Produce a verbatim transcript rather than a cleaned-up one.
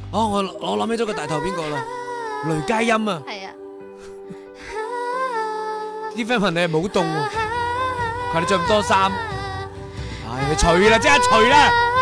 哦，我我諗起咗個大頭邊個啦，雷佳音啊！ 係啊， 啲 friend 問你係咪好凍喎？佢話你着咁多衫，唉，你除啦，即刻除啦！